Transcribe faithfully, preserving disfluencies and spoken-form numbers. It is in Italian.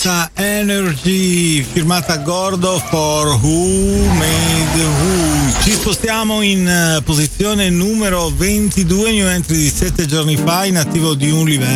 Energy firmata Gordo for Who Made Who. Ci spostiamo in uh, posizione numero ventidue, new entry di sette giorni fa, in attivo di un livello